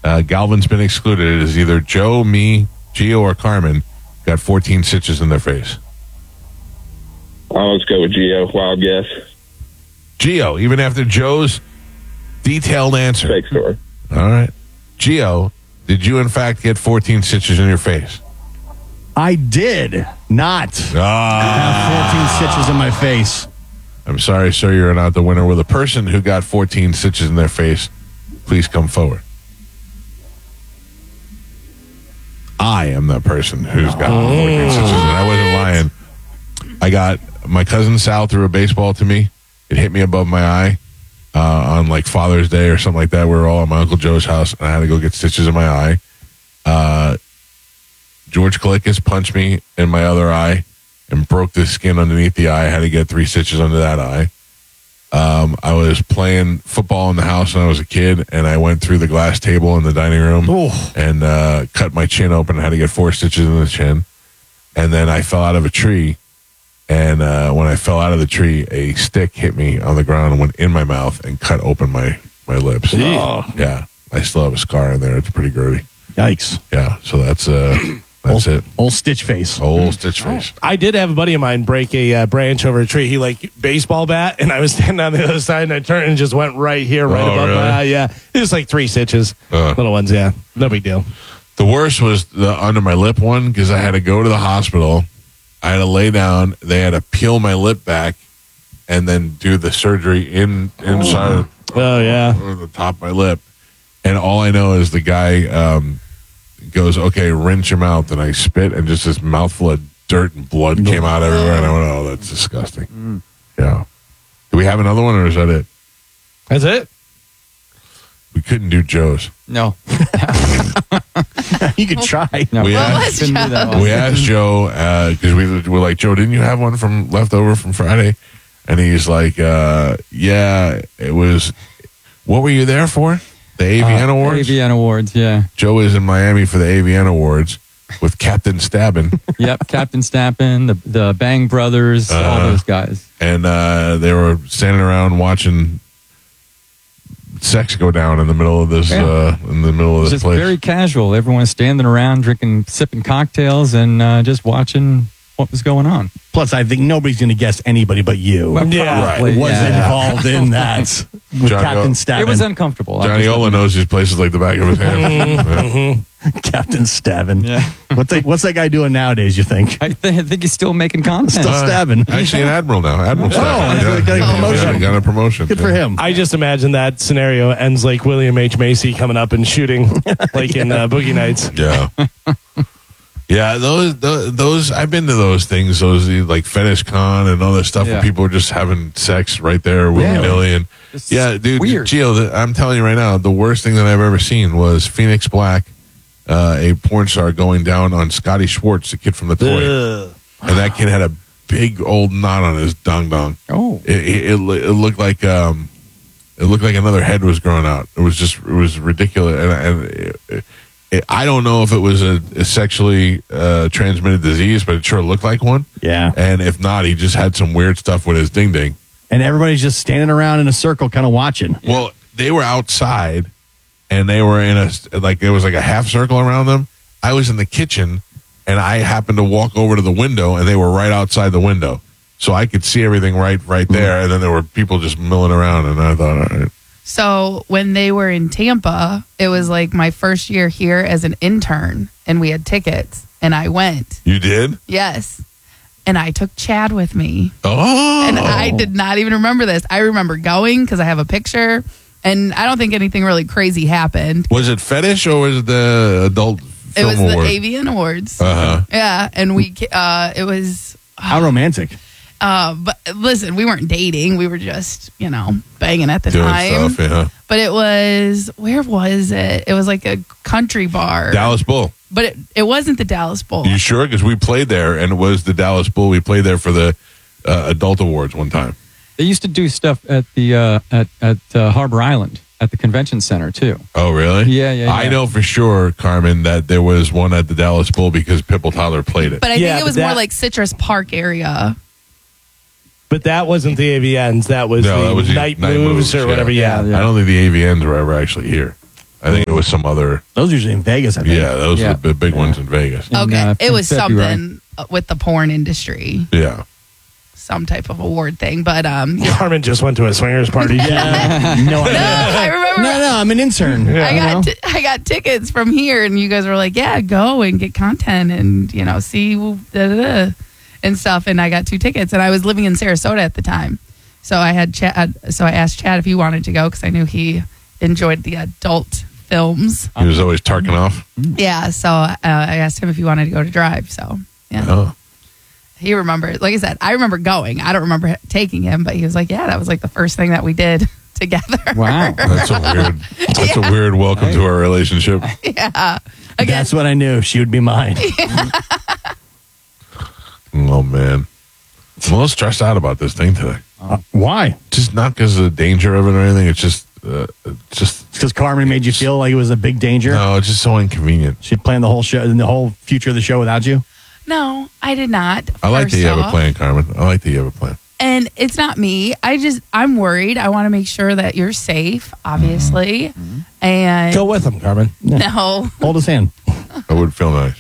Galvin's been excluded. It is either Joe, me, Gio, or Carmen got 14 stitches in their face. Let's go with Gio. Wild guess. Gio, even after Joe's detailed answer. Fake story. All right. Gio, did you in fact get 14 stitches in your face? I did not have 14 stitches in my face. I'm sorry, sir, you're not the winner. Will the person who got 14 stitches in their face please come forward? I am that person who's got 14 stitches, and I wasn't lying. I got my cousin Sal threw a baseball to me. It hit me above my eye on like Father's Day or something like that. We were all at my Uncle Joe's house, and I had to go get stitches in my eye. George Kalikas punched me in my other eye and broke the skin underneath the eye. I had to get 3 stitches under that eye. I was playing football in the house when I was a kid, and I went through the glass table in the dining room and cut my chin open and had to get 4 stitches in the chin. And then I fell out of a tree, and when I fell out of the tree, a stick hit me on the ground and went in my mouth and cut open my lips. Yeah, I still have a scar in there. It's pretty grody. Yikes. Yeah, so that's it. Old stitch face. Old stitch face. I did have a buddy of mine break a branch over a tree. He like baseball bat, and I was standing on the other side, and I turned and just went right here, right above my eye. Yeah, it was like 3 stitches, little ones. Yeah, no big deal. The worst was the under my lip one because I had to go to the hospital. I had to lay down. They had to peel my lip back and then do the surgery inside of the top of my lip. And all I know is the guy goes, okay, rinse your mouth. And I spit, and just this mouthful of dirt and blood came out everywhere. And I went, oh, that's disgusting. Yeah. Do we have another one, or is that it? That's it? We couldn't do Joe's. No. You could try. No, we asked Joe, because we were like, Joe, didn't you have one from leftover from Friday? And he's like, yeah, it was, what were you there for? The AVN Awards? AVN Awards, yeah. Joe is in Miami for the AVN Awards with Captain Stabbin. Yep, Captain Stabbin, the Bang Brothers, all those guys. And they were standing around watching sex go down in the middle of this Just place. Very casual. Everyone's standing around sipping cocktails and just watching what was going on. Plus, I think nobody's going to guess anybody but you. Well, probably, was involved in that with Captain Stabbin. It was uncomfortable. Johnny Ola knows these places like the back of his hand. Captain Stabbin. Yeah. What's that guy doing nowadays, you think? I think he's still making content. Still stabbing. Actually, an admiral now. Admiral Stabbin. Got a promotion. Got a promotion. Good for him. I just imagine that scenario ends like William H. Macy coming up and shooting, like in Boogie Nights. Yeah. Yeah, those I've been to those things, those like Fetish Con and all that stuff where people are just having sex right there willy-nilly. And yeah, dude, weird. Gio, I'm telling you right now, the worst thing that I've ever seen was Phoenix Black, a porn star, going down on Scotty Schwartz, the kid from the toy. And that kid had a big old knot on his dong-dong. Oh. It looked like another head was growing out. It was ridiculous. And I don't know if it was a sexually transmitted disease, but it sure looked like one. Yeah. And if not, he just had some weird stuff with his ding-ding. And everybody's just standing around in a circle kind of watching. Well, they were outside, and they were in there was like a half circle around them. I was in the kitchen, and I happened to walk over to the window, and they were right outside the window. So I could see everything right there, and then there were people just milling around, and I thought, all right. So when they were in Tampa, it was like my first year here as an intern, and we had tickets, and I went. You did? Yes. And I took Chad with me. Oh. And I did not even remember this. I remember going because I have a picture, and I don't think anything really crazy happened. Was it Fetish or was it the Adult Film It was Award? the AVN Awards. Uh-huh. Yeah, and it was... How romantic. But listen, we weren't dating. We were just, banging at the Doing time. stuff, yeah. But it was, where was it? It was like a country bar. Dallas Bull. But it wasn't the Dallas Bull. You sure? Because we played there, and it was the Dallas Bull. We played there for the Adult Awards one time. They used to do stuff at the at Harbor Island at the convention center too. Oh, really? Yeah. I know for sure, Carmen, that there was one at the Dallas Bull because Pipple Tyler played it. But I think it was more like Citrus Park area. But that wasn't the AVNs. That was the Night Moves or whatever. Yeah. I don't think the AVNs were ever actually here. I think it was some other. Those are usually in Vegas, I think. Yeah, those Yeah. are the big ones in Vegas. In, Okay. It in was February. something with the porn industry, Yeah. some type of award thing. But Carmen just went to a swingers party. Yeah. No idea. I remember No, I'm an intern. I got tickets from here, and you guys were like, "Yeah, go and get content, and see and stuff." And I got 2 tickets, and I was living in Sarasota at the time, so I had Chad. So I asked Chad if he wanted to go because I knew he enjoyed the adult films. He was always tarking off. Yeah, so I asked him if he wanted to go to drive. So yeah, Oh. he remembered. Like I said, I remember going. I don't remember taking him, but he was like, "Yeah, that was like the first thing that we did together." Wow. That's a weird welcome to our relationship. Yeah. Again, That's what I knew. She would be mine. Oh man. I'm a little stressed out about this thing today. Why? Just not because of the danger of it or anything. It's just Because Carmen made you feel like it was a big danger? no, it's just so inconvenient. She planned the whole show and the whole future of the show without you? no, I did not. I like that first you have a off. plan, Carmen. I like that you have a plan. And it's not me. I'm worried. I want to make sure that you're safe, obviously. And Go with him, Carmen. no. Hold his hand. That would feel nice.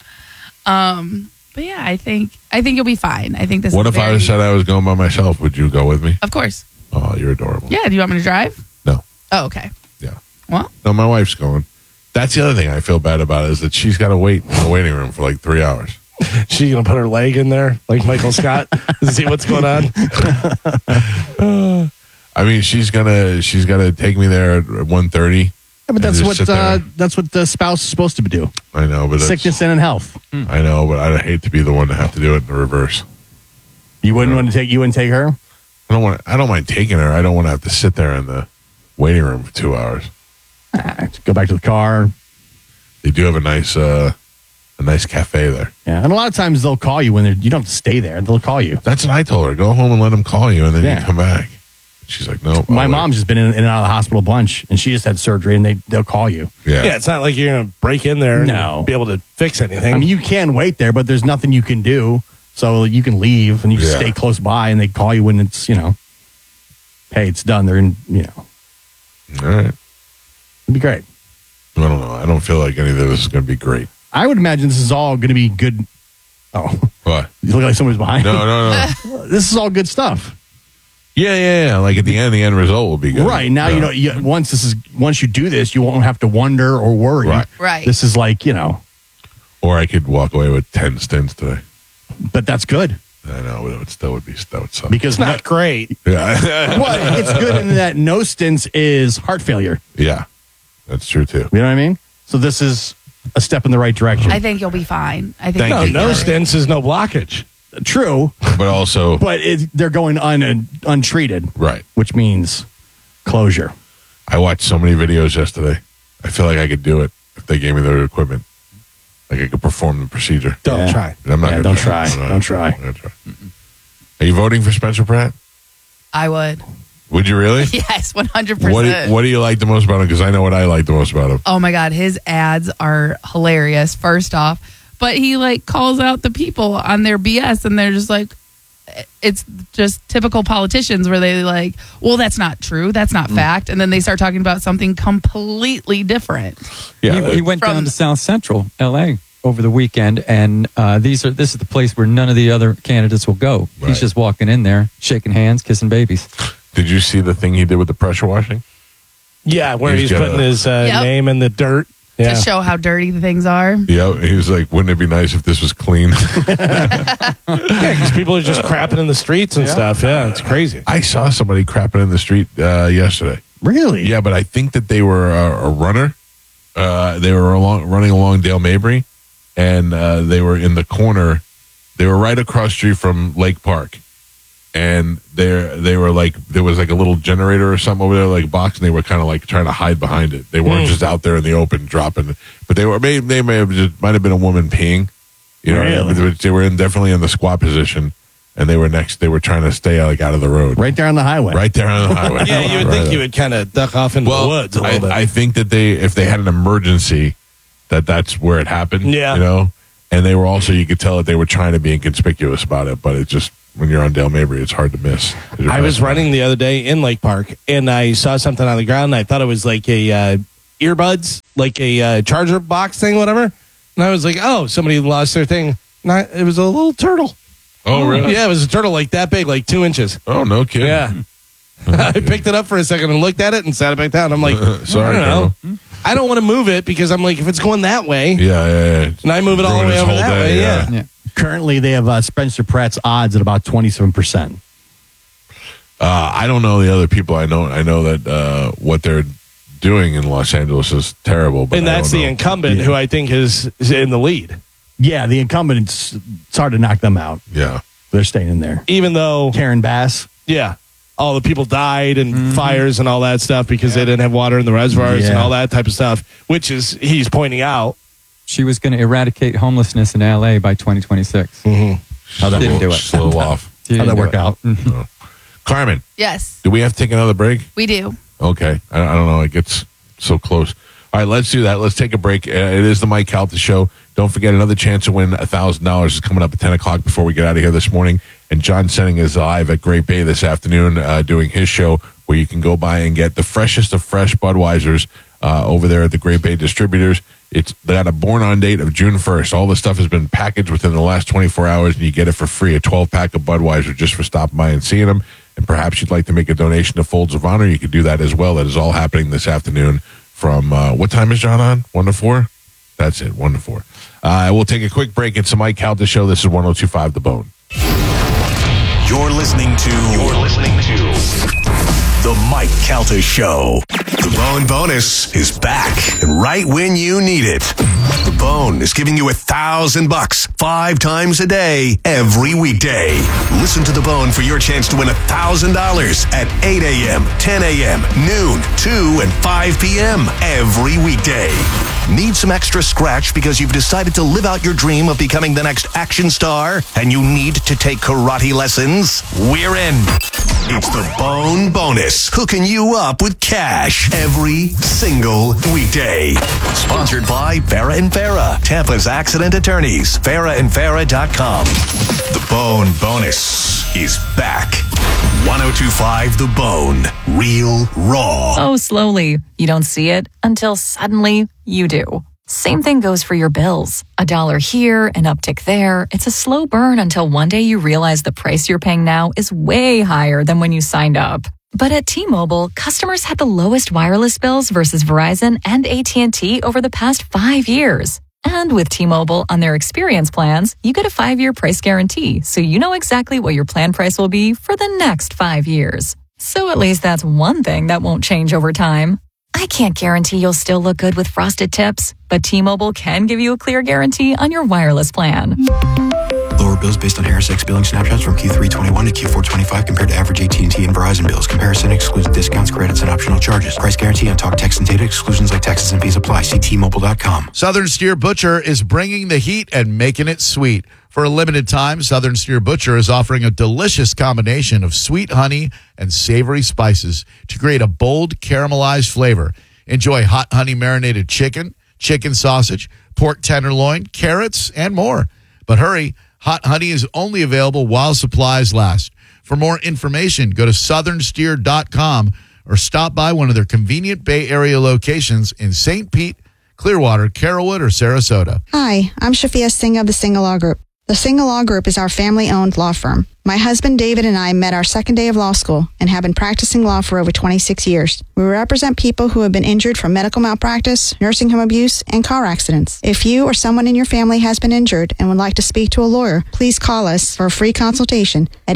But yeah, I think you'll be fine. I think this What is if I said I was going by myself? Would you go with me? Of course. Oh, you're adorable. Yeah, do you want me to drive? No. Oh, okay. Yeah. Well, No, my wife's going. That's the other thing I feel bad about is that she's got to wait in the waiting room for like 3 hours. She's gonna put her leg in there like Michael Scott to see what's going on. I mean, she's gonna take me there at 1:30. Yeah, but And that's just what sit there. that's what the spouse is supposed to do. I know, but Sickness and in health. I know, but I hate to be the one to have to do it in the reverse. You wouldn't take her? I don't mind taking her. I don't want to have to sit there in the waiting room for 2 hours. Go back to the car. They do have a nice cafe there. Yeah, and a lot of times they'll call you when you don't have to stay there. They'll call you. That's what I told her. Go home and let them call you, and then Yeah. you come back. She's like, no. My mom's just been in and out of the hospital a bunch, and she just had surgery, and they'll call you. Yeah. Yeah, it's not like you're gonna break in there No. and be able to fix anything. I mean, you can wait there, but there's nothing you can do. So you can leave, and you just Yeah. stay close by, and they call you when it's, hey, it's done. They're in, it'd All right. be great. I don't know. I don't feel like any of this is going to be great. I would imagine this is all going to be good. Oh, What? you look like somebody's behind No, you. no. This is all good stuff. Yeah. Like at the end result will be good. Right. Now, Yeah. once you do this, you won't have to wonder or worry. Right. Right. This is like, Or I could walk away with 10 stints today. but that's good I know, but that would suck. because it's not great. Yeah. well, it's good in that no stints is heart failure. Yeah. That's true too. You know what I mean? So this is a step in the right direction. I think you'll be fine. I think Thank you'll you, be No Karen. fine. stints is no blockage. True, But also, but they're going untreated, right. which means closure. I watched so many videos yesterday. I feel like I could do it if they gave me the equipment. Like I could perform the procedure. Don't Yeah. try. I'm not Yeah, gonna don't try. I'm not- Don't try. I'm gonna try. Are you voting for Spencer Pratt? I would. Would you really? Yes, 100%. What do you like the most about him? Because I know what I like the most about him. Oh my God, his ads are hilarious, first off. But he calls out the people on their BS, and they're just like, it's just typical politicians where they well, that's not true. That's not fact. And then they start talking about something completely different. Yeah. He went From- down to South Central LA over the weekend, and this is the place where none of the other candidates will go. Right. He's just walking in there, shaking hands, kissing babies. Did you see the thing he did with the pressure washing? Yeah, where He's he's got putting a- his Yep. name in the dirt. Yeah. To show how dirty the things are. Yeah. He was like, wouldn't it be nice if this was clean? Yeah, because people are just crapping in the streets and stuff. Yeah, it's crazy. I saw somebody crapping in the street yesterday. Really? Yeah, but I think that they were a runner. They were running along Dale Mabry, and they were in the corner. They were right across the street from Lake Park, and they were like there was like a little generator or something over there, like box, and they were kind of like trying to hide behind it. They weren't just out there in the open dropping, but they may have just might have been a woman peeing. You know, Really? they were definitely in the squat position, and they were trying to stay like out of the road, Right there on the highway. right there on the highway. Yeah, you would Right think there. you would kind of duck off into the woods a little bit. I think that if they had an emergency, that's where it happened. Yeah. You know? And they were also, you could tell that they were trying to be inconspicuous about it, but it just, when you're on Dale Mabry, it's hard to miss. I was running the other day in Lake Park, and I saw something on the ground, and I thought it was like a earbuds, like a charger box thing, whatever. And I was like, oh, somebody lost their thing. It was a little turtle. Oh, really? Yeah, it was a turtle like that big, like 2 inches. Oh, no kidding. Yeah. I picked it up for a second and looked at it and sat it back down. I'm like, sorry, I don't know. I don't want to move it because I'm like, if it's going that way, yeah. and I move it all the way over that way, yeah. Currently, they have Spencer Pratt's odds at about 27%. I don't know the other people. I know that what they're doing in Los Angeles is terrible. But and that's the incumbent who I think is in the lead. Yeah, the incumbent, it's hard to knock them out. Yeah. They're staying in there. Even though, Karen Bass. yeah, all the people died and fires and all that stuff because they didn't have water in the reservoirs and all that type of stuff, which is, he's pointing out. She was going to eradicate homelessness in LA by 2026. How that Didn't do it. Just a little off. How'd that work out? No. Carmen, Yes, do we have to take another break? we do. Okay. I don't know. It gets so close. All right, let's do that. Let's take a break. It is the Mike Calta Show. Don't forget, another chance to win $1,000 is coming up at 10 o'clock before we get out of here this morning. And John Senning is live at Great Bay this afternoon doing his show where you can go by and get the freshest of fresh Budweisers over there at the Great Bay Distributors. They got a born-on date of June 1st. All the stuff has been packaged within the last 24 hours, and you get it for free, a 12-pack of Budweiser just for stopping by and seeing them. And perhaps you'd like to make a donation to Folds of Honor. You could do that as well. That is all happening this afternoon from, what time is John on? 1 to 4? That's it, 1 to 4. We'll take a quick break. It's the Mike Calta Show. This is 102.5 The Bone. You're listening to The Mike Calta Show. The Bone Bonus is back and right when you need it. The Bone is giving you $1,000 5 times a day, every weekday. Listen to The Bone for your chance to win $1,000 at 8 a.m., 10 a.m., noon, 2, and 5 p.m. every weekday. Need some extra scratch because you've decided to live out your dream of becoming the next action star and you need to take karate lessons? We're in. It's the Bone Bonus, hooking you up with cash every single weekday. Sponsored by Farah and Farah, Tampa's accident attorneys, farahandfarah.com. The Bone Bonus is back. 102.5 The Bone, real raw. Oh, slowly. You don't see it until suddenly you do. Same thing goes for your bills. $1 here, an uptick there. It's a slow burn until one day you realize the price you're paying now is way higher than when you signed up. But at T-Mobile, customers had the lowest wireless bills versus Verizon and AT&T over the past 5 years. And with T-Mobile on their experience plans, you get a 5-year price guarantee, so you know exactly what your plan price will be for the next 5 years. So at least that's one thing that won't change over time. I can't guarantee you'll still look good with frosted tips, but T-Mobile can give you a clear guarantee on your wireless plan. Lower bills based on HarrisX billing snapshots from Q3 21 to Q4 25 compared to average AT&T and Verizon bills. Comparison excludes discounts, credits, and optional charges. Price guarantee on talk, text, and data. Exclusions like taxes and fees apply. See T-Mobile.com. Southern Steer Butcher is bringing the heat and making it sweet. For a limited time, Southern Steer Butcher is offering a delicious combination of sweet honey and savory spices to create a bold caramelized flavor. Enjoy hot honey marinated chicken, chicken sausage, pork tenderloin, carrots, and more. But hurry, hot honey is only available while supplies last. For more information, go to southernsteer.com or stop by one of their convenient Bay Area locations in St. Pete, Clearwater, Carrollwood, or Sarasota. Hi, I'm Shafia Singh of the Singh Law Group. The Singh Law Group is our family-owned law firm. My husband David and I met our second day of law school and have been practicing law for over 26 years. We represent people who have been injured from medical malpractice, nursing home abuse, and car accidents. If you or someone in your family has been injured and would like to speak to a lawyer, please call us for a free consultation at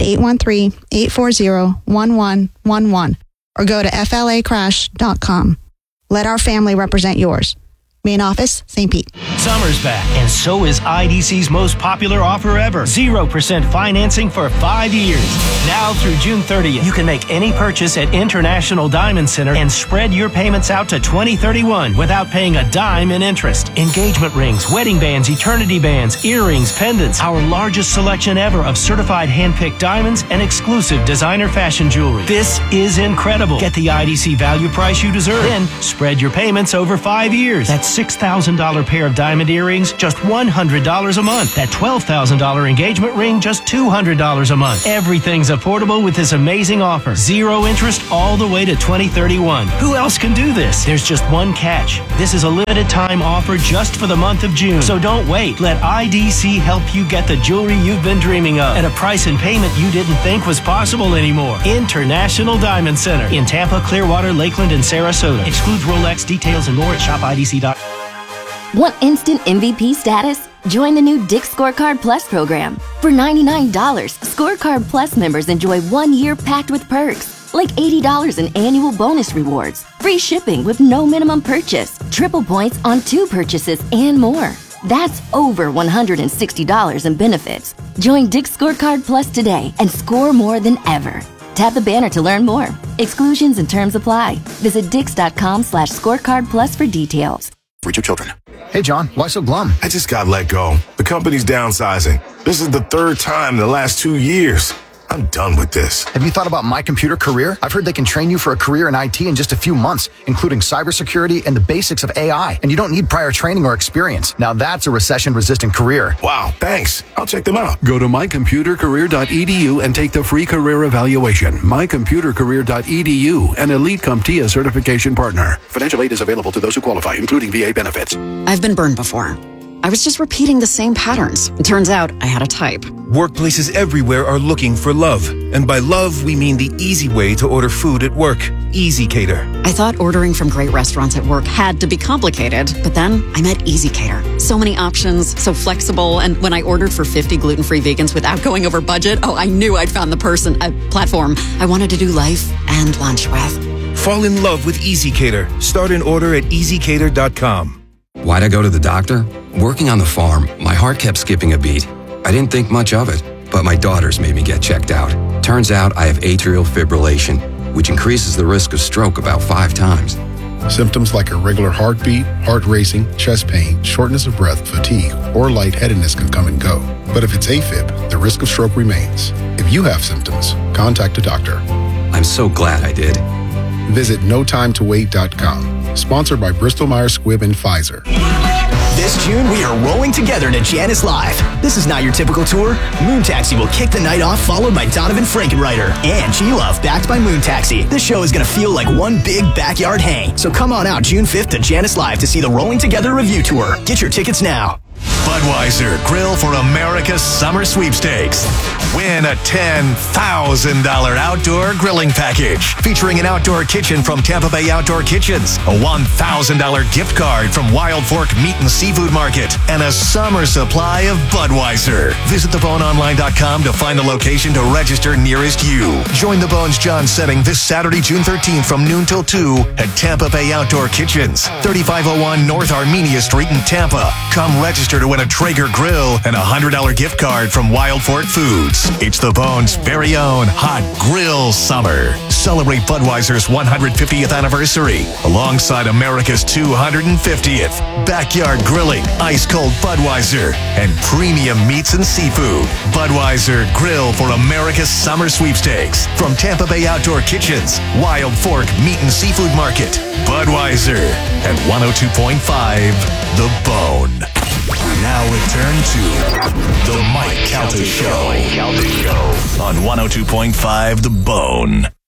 813-840-1111 or go to flacrash.com. Let our family represent yours. Main office, St. Pete. Summer's back, and so is IDC's most popular offer ever. 0% financing for 5 years. Now through June 30th, you can make any purchase at International Diamond Center and spread your payments out to 2031 without paying a dime in interest. Engagement rings, wedding bands, eternity bands, earrings, pendants. Our largest selection ever of certified hand-picked diamonds and exclusive designer fashion jewelry. This is incredible. Get the IDC value price you deserve. Then spread your payments over 5 years. That's $6,000 pair of diamonds diamond earrings, just $100 a month. That $12,000 engagement ring, just $200 a month. Everything's affordable with this amazing offer. 0 interest all the way to 2031. Who else can do this? There's just one catch. This is a limited time offer just for the month of June. So don't wait. Let IDC help you get the jewelry you've been dreaming of at a price and payment you didn't think was possible anymore. International Diamond Center in Tampa, Clearwater, Lakeland, and Sarasota. Excludes Rolex. Details and more at shopidc.com. Want instant MVP status? Join the new Dick's Scorecard Plus program. For $99, Scorecard Plus members enjoy 1 year packed with perks, like $80 in annual bonus rewards, free shipping with no minimum purchase, triple points on 2 purchases, and more. That's over $160 in benefits. Join Dick's Scorecard Plus today and score more than ever. Tap the banner to learn more. Exclusions and terms apply. Visit dix.com/scorecard plus for details. For your children. Hey, John, why so glum? I just got let go. The company's downsizing. This is the 3rd time in the last 2 years. I'm done with this. Have you thought about My Computer Career? I've heard they can train you for a career in IT in just a few months, including cybersecurity and the basics of AI. And you don't need prior training or experience. Now that's a recession-resistant career. Wow, thanks. I'll check them out. Go to mycomputercareer.edu and take the free career evaluation. mycomputercareer.edu, an elite CompTIA certification partner. Financial aid is available to those who qualify, including VA benefits. I've been burned before. I was just repeating the same patterns. It turns out I had a type. Workplaces everywhere are looking for love. And by love, we mean the easy way to order food at work. Easy Cater. I thought ordering from great restaurants at work had to be complicated, but then I met Easy Cater. So many options, so flexible, and when I ordered for 50 gluten-free vegans without going over budget, I knew I'd found the platform I wanted to do life and lunch with. Fall in love with Easy Cater. Start an order at easycater.com. Why'd I go to the doctor? Working on the farm, my heart kept skipping a beat. I didn't think much of it, but my daughters made me get checked out. Turns out I have atrial fibrillation, which increases the risk of stroke about 5 times. Symptoms like irregular heartbeat, heart racing, chest pain, shortness of breath, fatigue, or lightheadedness can come and go. But if it's AFib, the risk of stroke remains. If you have symptoms, contact a doctor. I'm so glad I did. Visit notimetowait.com. Sponsored by Bristol-Myers Squibb and Pfizer. This June, we are rolling together to Janice Live. This is not your typical tour. Moon Taxi will kick the night off, followed by Donovan Frankenreiter and G-Love, backed by Moon Taxi. This show is going to feel like one big backyard hang. So come on out June 5th to Janice Live to see the Rolling Together Review Tour. Get your tickets now. Budweiser Grill for America's Summer Sweepstakes. Win a $10,000 outdoor grilling package featuring an outdoor kitchen from Tampa Bay Outdoor Kitchens, a $1,000 gift card from Wild Fork Meat and Seafood Market, and a summer supply of Budweiser. Visit theboneonline.com to find the location to register nearest you. Join the Bones John setting this Saturday, June 13th from noon till 2 at Tampa Bay Outdoor Kitchens, 3501 North Armenia Street in Tampa. Come register to win a Traeger grill and a $100 gift card from Wild Fork Foods. It's the Bones' very own hot grill summer. Celebrate Budweiser's 150th anniversary alongside America's 250th. Backyard grilling, ice-cold Budweiser, and premium meats and seafood. Budweiser Grill for America's Summer Sweepstakes. From Tampa Bay Outdoor Kitchens, Wild Fork Meat and Seafood Market. Budweiser at 102.5 The Bone. Now return to The Mike Calta Show on 102.5 The Bone.